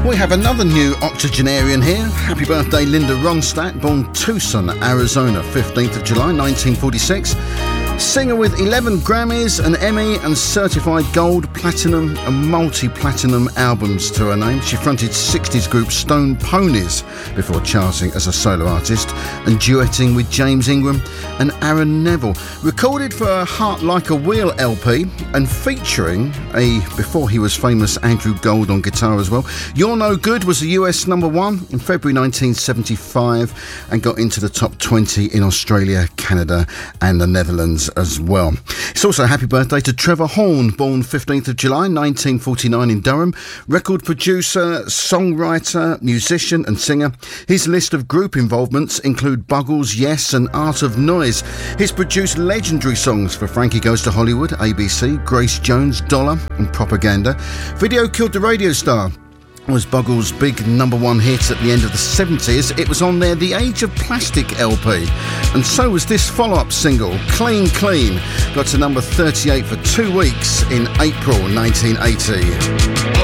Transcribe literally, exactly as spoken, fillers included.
We have another new octogenarian here. Happy birthday, Linda Ronstadt, born Tucson, Arizona, fifteenth of July, nineteen forty-six. Singer with eleven Grammys, an Emmy and certified gold, platinum and multi-platinum albums to her name. She fronted sixties group Stone Ponies before charting as a solo artist and duetting with James Ingram and Aaron Neville. Recorded for Heart Like a Wheel L P and featuring a, before he was famous, Andrew Gold on guitar as well. You're No Good was a U S number one in February nineteen seventy-five and got into the top twenty in Australia, Canada and the Netherlands as well. It's also a happy birthday to Trevor Horn, born fifteenth of July nineteen forty-nine in Durham. Record producer, songwriter, musician and singer. His list of group involvements include Buggles, Yes and Art of Noise. He's produced legendary songs for Frankie Goes to Hollywood, A B C, Grace Jones, Dollar and Propaganda. Video Killed the Radio Star was Buggles' big number one hit at the end of the seventies. It was on their The Age of Plastic L P. And so was this follow-up single, Clean Clean, got to number thirty-eight for two weeks in April nineteen eighty.